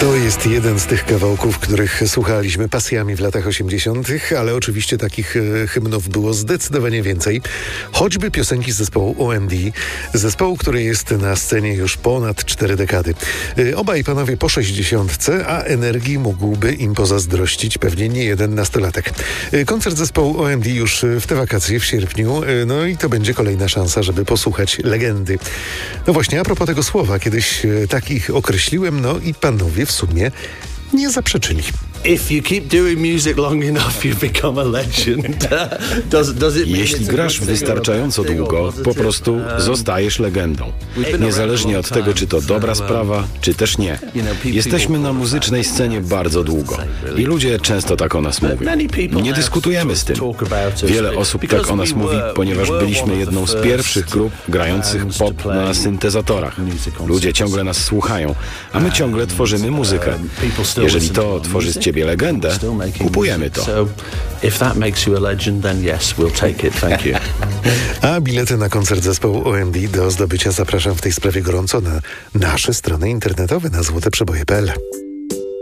To jest jeden z tych kawałków, których słuchaliśmy pasjami w latach 80., ale oczywiście takich hymnów było zdecydowanie więcej. Choćby piosenki z zespołu OMD, zespołu, który jest na scenie już ponad 4 dekady. Obaj panowie po 60, a energii mógłby im pozazdrościć pewnie nie jeden nastolatek. Koncert zespołu OMD już w te wakacje w sierpniu, no i to będzie kolejna szansa, żeby posłuchać legendy. No właśnie, a propos tego słowa, kiedyś tak ich określiłem, no i panowie w sumie nie zaprzeczyli. Jeśli grasz wystarczająco długo, po prostu zostajesz legendą. Niezależnie od tego, czy to dobra sprawa, czy też nie. Jesteśmy na muzycznej scenie bardzo długo i ludzie często tak o nas mówią. Nie dyskutujemy z tym. Wiele osób tak o nas mówi, ponieważ byliśmy jedną z pierwszych grup grających pop na syntezatorach. Ludzie ciągle nas słuchają, a my ciągle tworzymy muzykę. Jeżeli to tworzy z ciebie legendę, kupujemy to. A bilety na koncert zespołu OMD do zdobycia zapraszam w tej sprawie gorąco na nasze strony internetowe na złoteprzeboje.pl.